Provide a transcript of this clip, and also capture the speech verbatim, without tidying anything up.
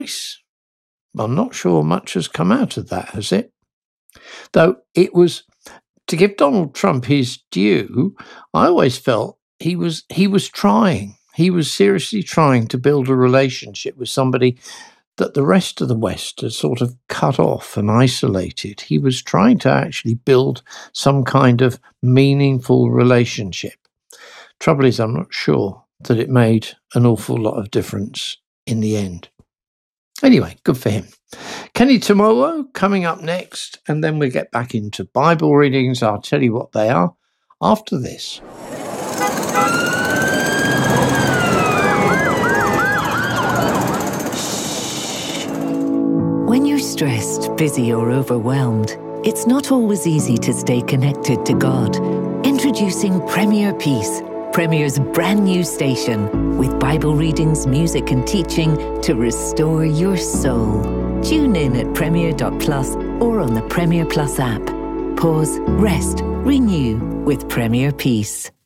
I'm not sure much has come out of that, has it? Though it was, to give Donald Trump his due, I always felt he was he was trying. He was seriously trying to build a relationship with somebody that the rest of the West had sort of cut off and isolated. He was trying to actually build some kind of meaningful relationship. Trouble is, I'm not sure that it made an awful lot of difference in the end. Anyway, good for him. Kenny Tomolo coming up next, and then we'll get back into Bible readings. I'll tell you what they are after this. When you're stressed, busy, or overwhelmed, it's not always easy to stay connected to God. Introducing Premier Peace, Premier's brand new station, with Bible readings, music and teaching to restore your soul. Tune in at premier dot plus or on the Premier Plus app. Pause, rest, renew with Premier Peace.